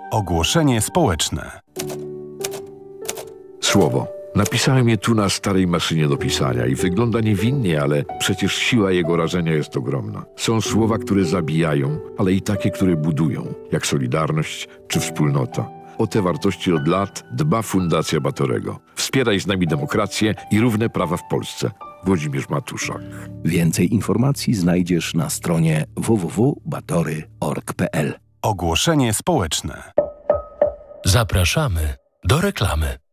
Ogłoszenie społeczne. Słowo. Napisałem je tu na starej maszynie do pisania i wygląda niewinnie, ale przecież siła jego rażenia jest ogromna. Są słowa, które zabijają, ale i takie, które budują, jak solidarność czy wspólnota. O te wartości od lat dba Fundacja Batorego. Wspieraj z nami demokrację i równe prawa w Polsce. Włodzimierz Matuszak. Więcej informacji znajdziesz na stronie www.batory.org.pl. Ogłoszenie społeczne. Zapraszamy do reklamy.